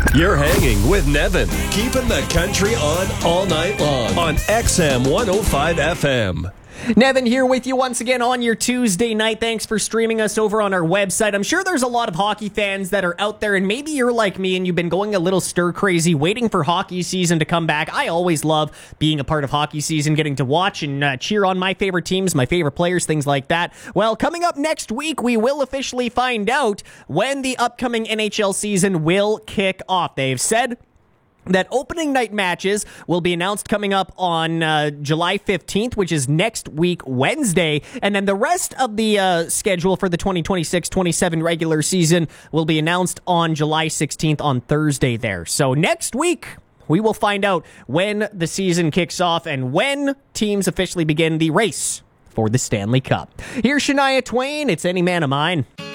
You're hanging with Nevin, keeping the country on all night long on XM 105 FM. Nevin here with you once again on your Tuesday night. Thanks for streaming us over on our website. I'm sure there's a lot of hockey fans that are out there, and maybe you're like me and you've been going a little stir-crazy, waiting for hockey season to come back. I always love being a part of hockey season, getting to watch and cheer on my favorite teams, my favorite players, things like that. Well, coming up next week, we will officially find out when the upcoming NHL season will kick off. They've said that opening night matches will be announced coming up on July 15th, which is next week, Wednesday. And then the rest of the schedule for the 2026-27 regular season will be announced on July 16th on Thursday there. So next week, we will find out when the season kicks off and when teams officially begin the race for the Stanley Cup. Here's Shania Twain. It's Any Man of Mine.